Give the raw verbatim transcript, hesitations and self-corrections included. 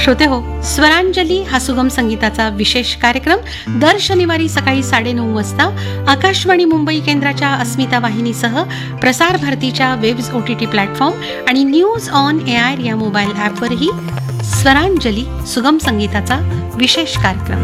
श्रोते हो, स्वरांजली हा सुगम संगीताचा विशेष कार्यक्रम दर शनिवारी सकाळी साडेनऊ वाजता आकाशवाणी मुंबई केंद्राच्या अस्मिता वाहिनीसह प्रसार भारतीच्या वेब्स ओटीटी प्लॅटफॉर्म आणि न्यूज ऑन एआर या मोबाईल ॲपवरही स्वरांजली सुगम संगीताचा विशेष कार्यक्रम.